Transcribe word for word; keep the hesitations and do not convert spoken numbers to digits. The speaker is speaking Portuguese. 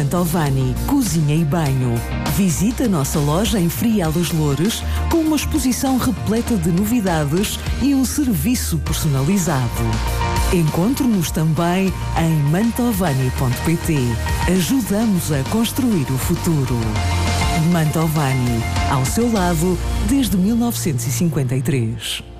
Mantovani, cozinha e banho. Visita a nossa loja em Frial dos Loures com uma exposição repleta de novidades e um serviço personalizado. Encontre-nos também em mantovani ponto pt. Ajudamos a construir o futuro. Mantovani, ao seu lado desde mil novecentos e cinquenta e três.